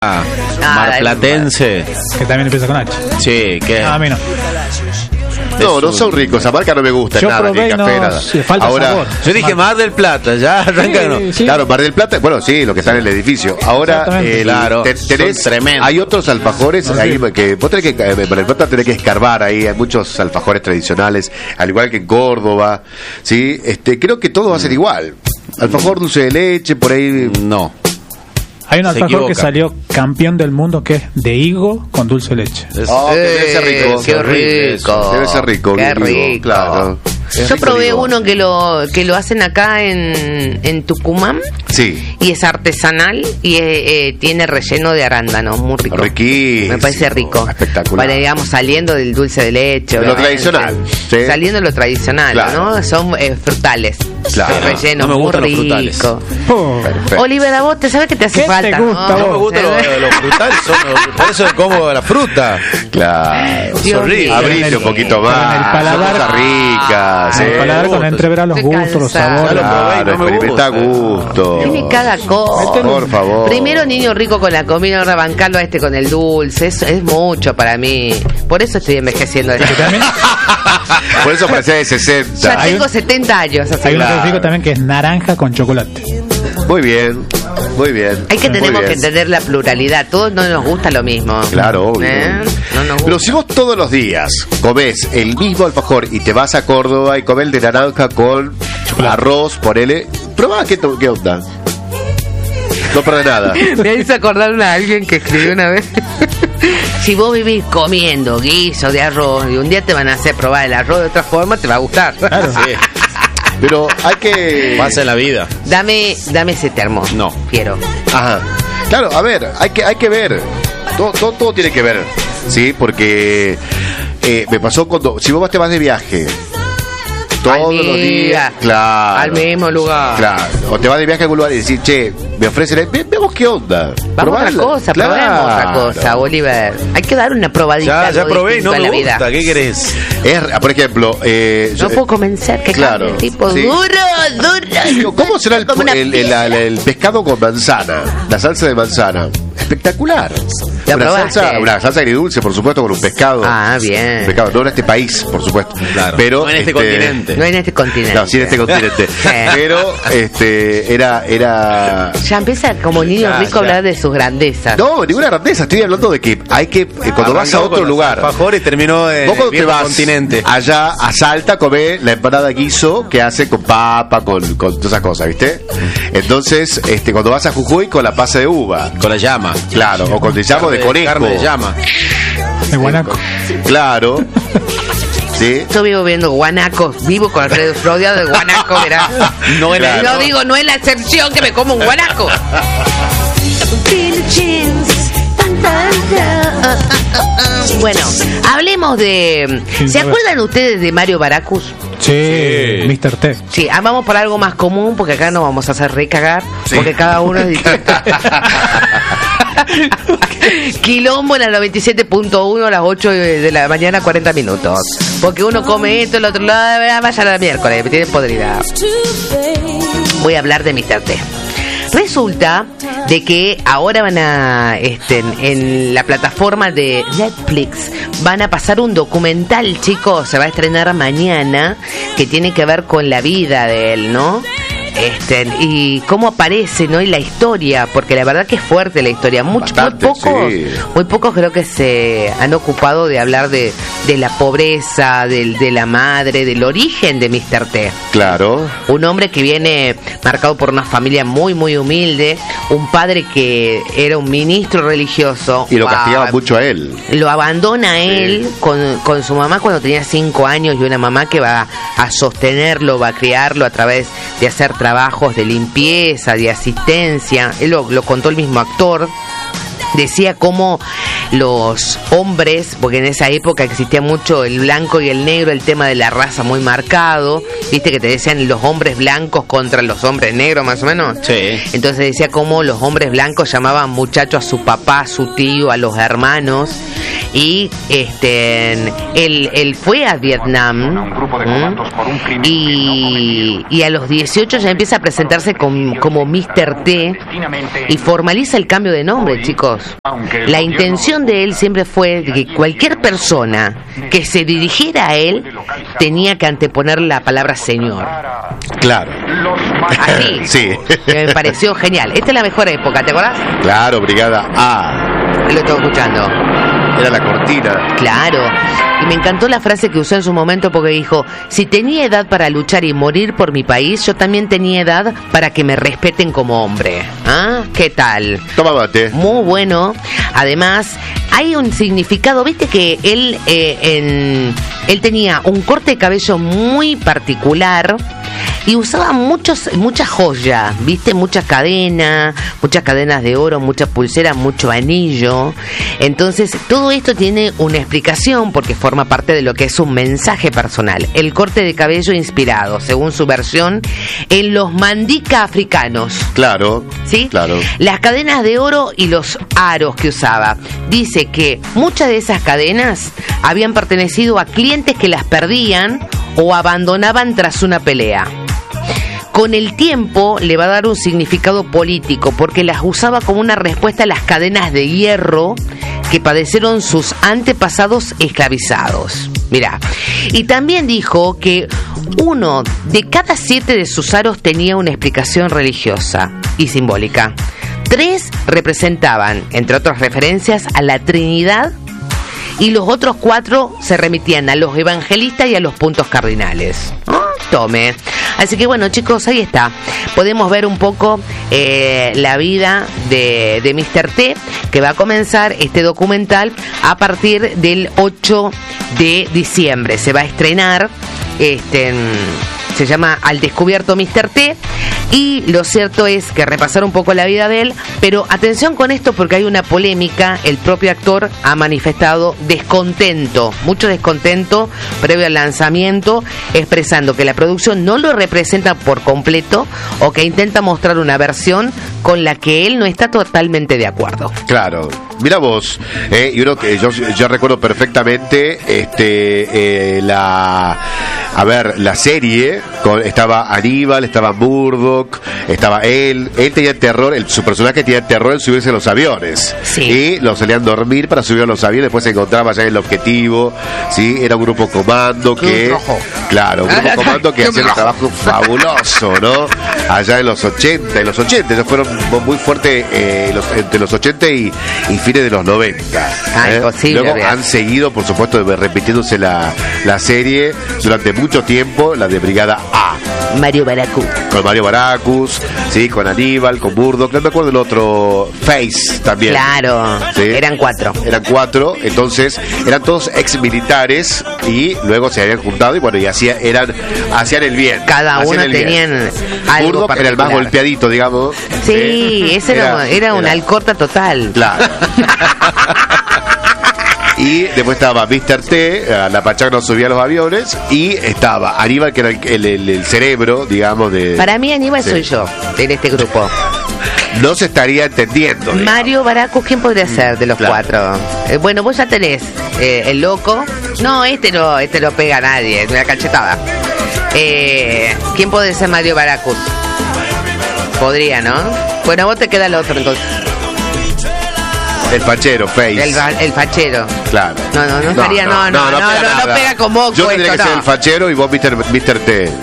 marplatense. Que también empieza con H. Sí, que A mí no. No son ricos, esa marca no me gusta, Yo nada, probé ni y café, no, nada. sí, falta Ahora, sabor. yo dije Mar del Plata, ya arranca, ¿no? Sí. Claro, Mar del Plata, bueno, sí, lo que está en el edificio. Ahora, Exactamente. Claro, tenés, son tremendos. hay otros alfajores No, ahí sí. que vos tenés que, en Mar del Plata tenés que escarbar ahí, hay muchos alfajores tradicionales, al igual que en Córdoba, ¿sí? Creo que todo va a ser igual. Alfajor dulce de leche, por ahí. No. Hay un Se alfajor equivoca. que salió campeón del mundo que es de higo con dulce de leche. Oh, que debe ser rico. Qué rico. Debe ser rico, Qué bien digo, rico. claro. Yo probé uno que lo hacen acá en Tucumán Sí. y es artesanal y tiene relleno de arándano, muy rico. Riquísimo. Me parece rico. Espectacular. Para, digamos, saliendo del dulce de leche. Lo obviamente. tradicional, sí. Saliendo de lo tradicional, Claro. ¿no? Son frutales. Claro. El relleno, No me muy gustan los frutales. rico. Oh, Perfecto. Oliver, a vos te sabes que te hace ¿Qué te falta, gusta, ¿no? No me gustan los frutales, por eso como la fruta. Claro. Dios Son ricos. mío. Abriste un poquito Con el más. paladar- Son cosas ricas. el paladar con entreverar los Te gustos, los cansás. sabores. Ya lo probé y Claro, no me experimenta gusta. gusto. Tiene cada cosa. Por favor. Primero niño rico con la comida, ahora bancarlo a con el dulce. Eso es mucho para mí. Por eso estoy envejeciendo. Que también Por eso parece de 60. Ya tengo 70 años. Así hay uno que- que es rico también que es naranja con chocolate. Muy bien. Muy bien. Hay que Muy tenemos bien. que entender la pluralidad. Todos no nos gusta lo mismo. Claro, obvio. No nos gusta. Pero si vos todos los días comés el mismo alfajor y te vas a Córdoba y comés el de naranja con arroz, ponele, probá qué onda. No perdés nada. Me hizo acordar a alguien que escribió una vez. Si vos vivís comiendo guiso de arroz y un día te van a hacer probar el arroz de otra forma, te va a gustar. Claro. Sí, Pero hay que. pasa en la vida. Dame ese termo. No. Quiero. Ajá. Claro, a ver, hay que ver. Todo tiene que ver. Sí, porque me pasó cuando. Si vos te vas de viaje. Todos los días. Claro. Al mismo lugar. Claro. O te vas de viaje a algún lugar y decís, che, me ofrecen. Vemos qué onda. Vamos a otra Probala. cosa, Claro. probemos otra cosa, Oliver. Hay que dar una probadita. Ya algo probé y no distinto en me la vida. gusta. ¿Qué querés? Por ejemplo, No puedo convencer que claro, cambie el tipo sí. duro. ¿Cómo será el Como una piedra. pescado con manzana? La salsa de manzana. Espectacular. ¿La Una probaste? salsa agridulce, por supuesto, con un pescado. Ah, bien. Pescado, no en este país, por supuesto. Claro. Pero, No en este continente. No en este continente. No, sí en este continente. Pero, era. Ya empieza como niño Ya, rico ya. a hablar de sus grandezas. No, ninguna grandeza. Estoy hablando de que hay que. Cuando vas a Arrancó otro con los lugar. alfajores y terminó en Vos el cuando te viejo vas continente. allá a Salta, comés la empanada guiso que hace con papa, con todas esas cosas, ¿viste? Entonces, cuando vas a Jujuy, con la pasa de uva. Con la llama. Claro, o con el llamo de conejo. Carne de llama. De guanaco. Claro. Sí. Yo vivo viendo guanacos, vivo con Alfredo rodeado de guanaco, verás. No era. Claro. No digo, no es la excepción que me como un guanaco. Bueno, hablemos de... ¿Se acuerdan ustedes de Mario Baracus? Sí, Mr. T. Sí, vamos por algo más común porque acá no vamos a hacer recagar porque cada uno es distinto. Quilombo en la 97.1 a las 8 de la mañana, 40 minutos. Porque uno come esto, el otro lado, vaya a la miércoles, me tienen podrida. Voy a hablar de Mr. T. Resulta de que ahora van a, en la plataforma de Netflix, van a pasar un documental, chicos, se va a estrenar mañana, que tiene que ver con la vida de él, ¿no? Y cómo aparece, ¿no? Y la historia, porque la verdad que es fuerte la historia. Bastante, sí. Muy pocos creo que se han ocupado de hablar de la pobreza, de la madre, del origen de Mr. T. Claro. Un hombre que viene marcado por una familia muy, muy humilde, un padre que era un ministro religioso. Y lo castigaba mucho a él. Lo abandona a él con su mamá cuando tenía 5 años y una mamá que va a sostenerlo, va a criarlo a través de hacer trabajos de limpieza, de asistencia. Él lo contó el mismo actor. Decía cómo los hombres, porque en esa época existía mucho el blanco y el negro, el tema de la raza muy marcado, viste que te decían los hombres blancos contra los hombres negros más o menos. Sí. Entonces decía cómo los hombres blancos llamaban muchacho a su papá, a su tío, a los hermanos, y él fue a Vietnam y a los 18 ya empieza a presentarse como Mr. T y formaliza el cambio de nombre, chicos. La intención de él siempre fue que cualquier persona que se dirigiera a él tenía que anteponer la palabra señor. Claro. Así. Sí. Me pareció genial. Esta es la mejor época, ¿te acordás? Claro, Brigada A. Lo estoy escuchando. Era la cortina. Claro. Y me encantó la frase que usó en su momento porque dijo, si tenía edad para luchar y morir por mi país, yo también tenía edad para que me respeten como hombre. ¿Ah? ¿Qué tal? Toma mate. Muy bueno. Además, hay un significado, viste que él tenía un corte de cabello muy particular y usaba mucha joya, viste, muchas cadenas de oro, muchas pulseras, mucho anillo. Entonces todo esto tiene una explicación porque forma parte de lo que es un mensaje personal. El corte de cabello inspirado, según su versión, en los mandika africanos. Claro. ¿Sí? Claro. Las cadenas de oro y los aros que usaba. Dice que muchas de esas cadenas habían pertenecido a clientes que las perdían o abandonaban tras una pelea. Con el tiempo le va a dar un significado político porque las usaba como una respuesta a las cadenas de hierro que padecieron sus antepasados esclavizados. Mirá. Y también dijo que 1 de cada 7 de sus aros tenía una explicación religiosa y simbólica. 3 representaban, entre otras referencias, a la Trinidad y los otros 4 se remitían a los evangelistas y a los puntos cardinales. Tome. Así que bueno, chicos, ahí está. Podemos ver un poco la vida de Mr. T, que va a comenzar este documental a partir del 8 de diciembre. Se va a estrenar, se llama Al Descubierto Mr. T. Y lo cierto es que repasar un poco la vida de él, pero atención con esto porque hay una polémica. El propio actor ha manifestado descontento, mucho descontento previo al lanzamiento, expresando que la producción no lo representa por completo o que intenta mostrar una versión con la que él no está totalmente de acuerdo. Claro. Mira vos, y uno que yo recuerdo perfectamente la serie, estaba Aníbal, estaba Murdoch, estaba él tenía terror, su personaje tenía terror en subirse a los aviones. Sí. Y lo solían dormir para subir a los aviones, después se encontraba ya en el objetivo, ¿sí? Era un grupo comando que... Claro, un grupo comando que hacía un trabajo fabuloso, ¿no? Allá en los 80, ellos fueron muy fuertes entre los 80 y fines de los 90. Imposible. Luego han seguido, por supuesto, repitiéndose la serie durante mucho tiempo, la de Brigada A. Mario Baracus. Con Mario Baracus, sí, con Aníbal, con Murdoch, no me acuerdo el otro, Face también. Claro, ¿sí? Eran 4. Eran 4, entonces eran todos ex militares y luego se habían juntado y bueno, y hacían el bien. Cada uno tenían algo Murdoch era el más golpeadito, digamos. Sí, ese era una alcorta total. Claro. Y después estaba Mr. T, la pachanga no subía a los aviones, y estaba Aníbal, que era el cerebro, digamos, de... Para mí Aníbal soy yo, en este grupo. No se estaría entendiendo. Digamos. Mario Baracus, ¿quién podría ser de los 4? Bueno, vos ya tenés el loco. No, este no pega a nadie, es una cachetada. ¿Quién puede ser Mario Baracus? Podría, ¿no? Bueno, vos te queda el otro entonces. El fachero, Face. El fachero. Claro. No estaría, no pega con vos. Yo tendría que ser el fachero y vos Mr. T.